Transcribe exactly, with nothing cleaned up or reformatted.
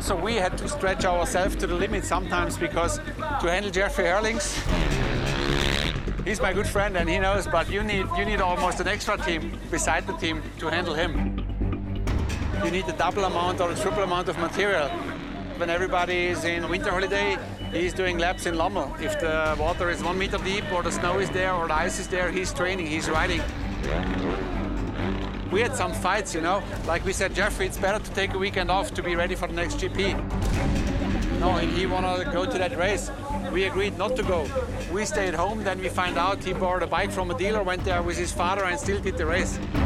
So we had to stretch ourselves to the limit sometimes, because to handle Jeffrey Herlings, he's my good friend and he knows, but you need, you need almost an extra team beside the team to handle him. You need a double amount or a triple amount of material. When everybody is in winter holiday, he's doing laps in Lommel. If the water is one meter deep or the snow is there or the ice is there, he's training, he's riding. We had some fights, you know. Like we said, Jeffrey, it's better to take a weekend off to be ready for the next G P. No, he wanted to go to that race. We agreed not to go. We stayed home, then we find out he borrowed a bike from a dealer, went there with his father and still did the race.